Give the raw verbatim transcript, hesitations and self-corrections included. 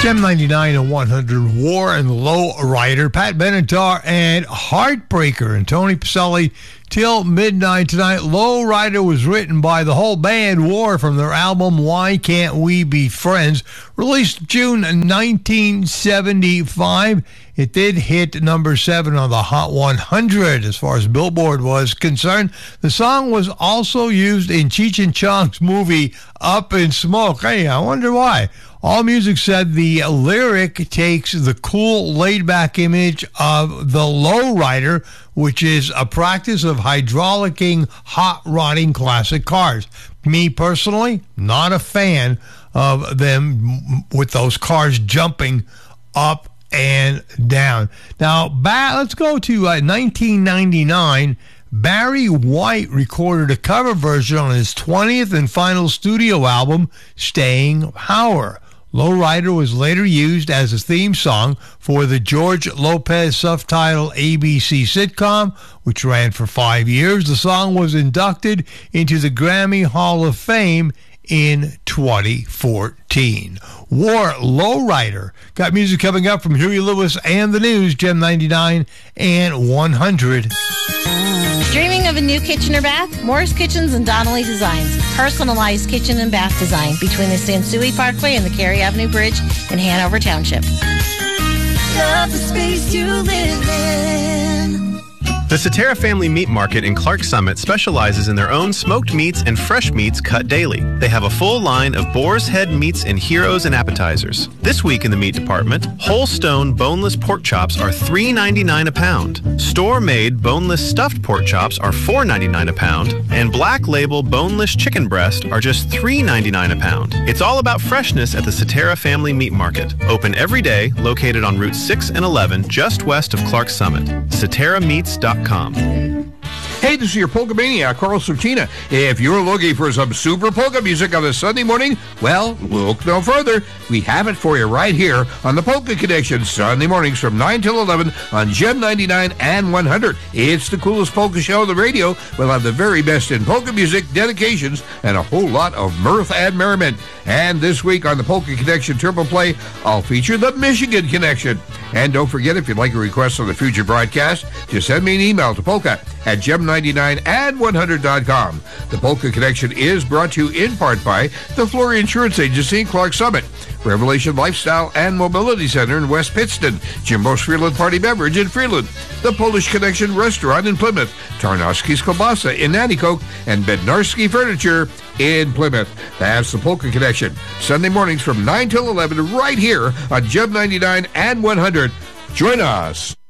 Gem ninety-nine and one hundred, War and Low Rider, Pat Benatar and Heartbreaker, and Tony Pacelli till midnight tonight. Low Rider was written by the whole band War from their album Why Can't We Be Friends, released June nineteen seventy-five. It did hit number seven on the Hot one hundred as far as Billboard was concerned. The song was also used in Cheech and Chong's movie Up in Smoke. Hey, I wonder why. AllMusic said the lyric takes the cool, laid-back image of the lowrider, which is a practice of hydraulicking, hot-rodding classic cars. Me, personally, not a fan of them with those cars jumping up and down. Now, back, let's go to uh, nineteen ninety-nine. Barry White recorded a cover version on his twentieth and final studio album, Staying Power. Lowrider was later used as a theme song for the George Lopez self-titled A B C sitcom, which ran for five years. The song was inducted into the Grammy Hall of Fame in twenty fourteen. War, Lowrider. Got music coming up from Huey Lewis and the News, Gem ninety-nine and one hundred. Dreaming of a new kitchen or bath? Morris Kitchens and Donnelly Designs. Personalized kitchen and bath design between the Sansui Parkway and the Cary Avenue Bridge in Hanover Township. Love the space you live in. The Cetera Family Meat Market in Clark Summit specializes in their own smoked meats and fresh meats cut daily. They have a full line of boar's head meats and heroes and appetizers. This week in the meat department, whole stone boneless pork chops are three ninety-nine a pound. Store-made boneless stuffed pork chops are four ninety-nine a pound, and black label boneless chicken breast are just three ninety-nine a pound. It's all about freshness at the Cetera Family Meat Market. Open every day, located on Route six and eleven, just west of Clark Summit. Cetera Meats dot com. Hey, this is your Polka Maniac, Carl Sertina. If you're looking for some super polka music on a Sunday morning, well, look no further. We have it for you right here on the Polka Connection, Sunday mornings from nine till eleven on Gem ninety-nine and one hundred. It's the coolest polka show on the radio. We'll have the very best in polka music, dedications, and a whole lot of mirth and merriment. And this week on the Polka Connection Triple Play, I'll feature the Michigan Connection. And don't forget, if you'd like a request on the future broadcast, just send me an email to polka at gem ninety-nine and one hundred dot com. The Polka Connection is brought to you in part by the Flory Insurance Agency in Clark Summit, Revelation Lifestyle and Mobility Center in West Pittston, Jimbo's Freeland Party Beverage in Freeland, the Polish Connection Restaurant in Plymouth, Tarnowski's Kielbasa in Nanticoke, and Bednarski Furniture in Plymouth. That's the Polka Connection, Sunday mornings from nine till eleven right here on Gem ninety-nine and one hundred. Join us.